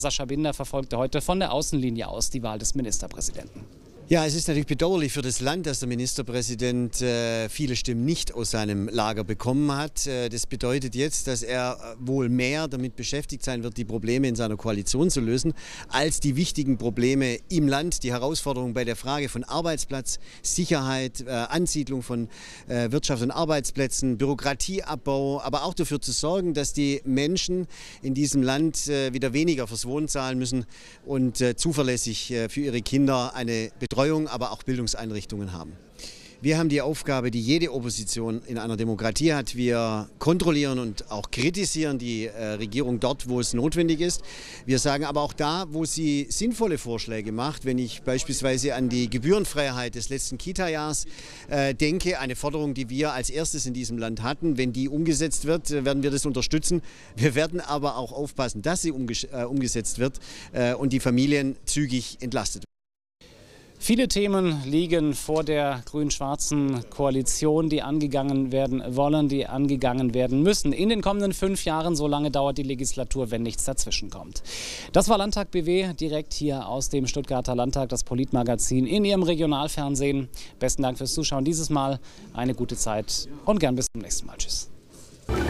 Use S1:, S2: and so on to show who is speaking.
S1: Sascha Binder verfolgte heute von der Außenlinie aus die Wahl des Ministerpräsidenten.
S2: Ja, es ist natürlich bedauerlich für das Land, dass der Ministerpräsident viele Stimmen nicht aus seinem Lager bekommen hat. Das bedeutet jetzt, dass er wohl mehr damit beschäftigt sein wird, die Probleme in seiner Koalition zu lösen, als die wichtigen Probleme im Land, die Herausforderungen bei der Frage von Arbeitsplatz, Sicherheit, Ansiedlung von Wirtschaft und Arbeitsplätzen, Bürokratieabbau, aber auch dafür zu sorgen, dass die Menschen in diesem Land wieder weniger fürs Wohnen zahlen müssen und zuverlässig für ihre Kinder eine Betreuung, aber auch Bildungseinrichtungen haben. Wir haben die Aufgabe, die jede Opposition in einer Demokratie hat. Wir kontrollieren und auch kritisieren die Regierung dort, wo es notwendig ist. Wir sagen aber auch da, wo sie sinnvolle Vorschläge macht. Wenn ich beispielsweise an die Gebührenfreiheit des letzten Kita-Jahres denke, eine Forderung, die wir als erstes in diesem Land hatten. Wenn die umgesetzt wird, werden wir das unterstützen. Wir werden aber auch aufpassen, dass sie umgesetzt wird und die Familien zügig entlastet werden.
S1: Viele Themen liegen vor der grün-schwarzen Koalition, die angegangen werden wollen, die angegangen werden müssen. In den kommenden 5 Jahren, so lange dauert die Legislatur, wenn nichts dazwischen kommt. Das war Landtag BW, direkt hier aus dem Stuttgarter Landtag, das Politmagazin in Ihrem Regionalfernsehen. Besten Dank fürs Zuschauen dieses Mal, eine gute Zeit und gern bis zum nächsten Mal. Tschüss.